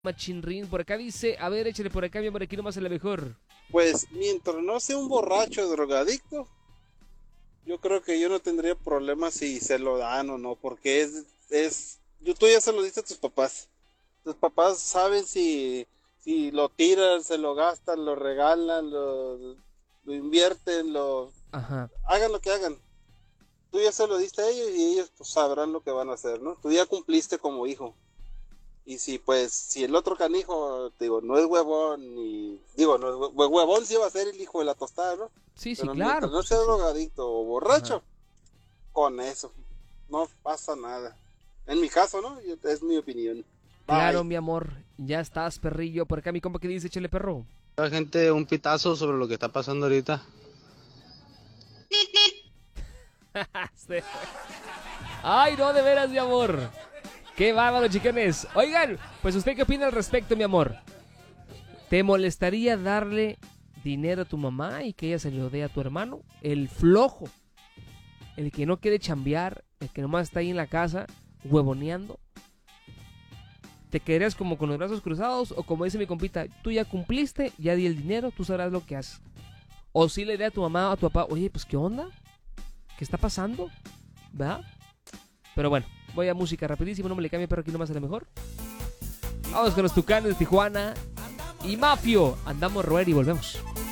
Machinrín, por acá dice, a ver, échale por acá, mi amor, aquí nomás es la mejor. Pues mientras no sea un borracho drogadicto, yo creo que yo no tendría problema si se lo dan o no, porque tú ya se lo diste a tus papás. Tus papás saben si lo tiran, se lo gastan, lo regalan, lo invierten, Ajá. hagan lo que hagan. Tú ya se lo diste a ellos y ellos pues, sabrán lo que van a hacer, ¿no? Tú ya cumpliste como hijo. Y si el otro canijo, digo, no es huevón, digo, no es huevón sí va a ser el hijo de la tostada, ¿no? Sí, sí, Pero claro. mientras no Pues, sea sí, sí. drogadicto o Ajá. borracho, con eso, no pasa nada. En mi caso, ¿no? Es mi opinión. Claro, Bye. mi amor, ya estás, perrillo. Por acá mi compa que dice, échale perro. Gente, un pitazo sobre lo que está pasando ahorita. Sí. Ay, no, de veras, mi amor. Qué bárbaro, chicanes. Oigan, pues usted qué opina al respecto, mi amor. ¿Te molestaría darle dinero a tu mamá y que ella se lo dé a tu hermano? El flojo, el que no quiere chambear, el que nomás está ahí en la casa huevoneando. ¿Te quedarías como con los brazos cruzados o como dice mi compita, tú ya cumpliste, ya di el dinero, tú sabrás lo que haces? O si le dé a tu mamá o a tu papá, oye, pues ¿qué onda? ¿Qué está pasando? ¿Verdad? Pero bueno, voy a música rapidísimo, no me le cambie, pero aquí nomás es la mejor. Vamos con los Tucanes de Tijuana y Mafio. Andamos roer y volvemos.